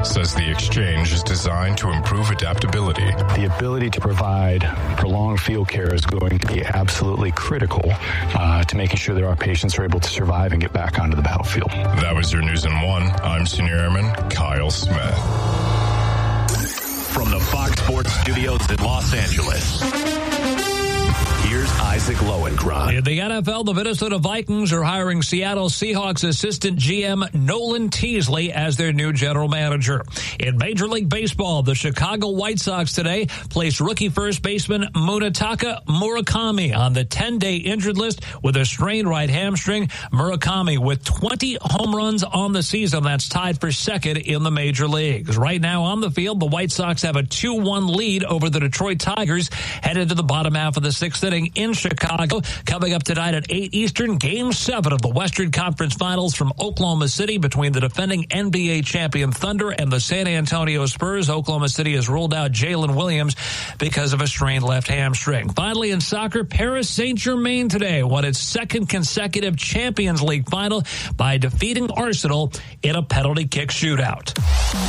says the exchange is designed to improve adaptability. The ability to provide prolonged field care is going to be absolutely critical to making sure that our patients are able to survive and get back onto the battlefield. That was your News in 1. I'm Senior Airman Kyle Smith. From the Fox Sports Studios in Los Angeles, here's Isaac Lowenkron. In the NFL, the Minnesota Vikings are hiring Seattle Seahawks assistant GM Nolan Teasley as their new general manager. In Major League Baseball, the Chicago White Sox today placed rookie first baseman Munetaka Murakami on the 10-day injured list with a strained right hamstring. Murakami with 20 home runs on the season. That's tied for second in the major leagues. Right now on the field, the White Sox have a 2-1 lead over the Detroit Tigers headed to the bottom half of the sixth inning in Chicago. Coming up tonight at 8 Eastern, Game 7 of the Western Conference Finals from Oklahoma City between the defending NBA champion Thunder and the San Antonio Spurs. Oklahoma City has ruled out Jalen Williams because of a strained left hamstring. Finally, in soccer, Paris Saint-Germain today won its second consecutive Champions League final by defeating Arsenal in a penalty kick shootout.